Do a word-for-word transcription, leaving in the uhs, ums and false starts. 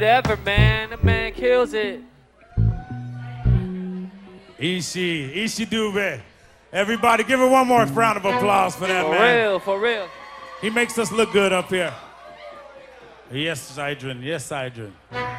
Ever, man. The man kills it. Ishi, Ishi Dube. Everybody, give her one more round of applause for that, for man. For real, for real. He makes us look good up here. Yes, Idrin. Yes, Idrin.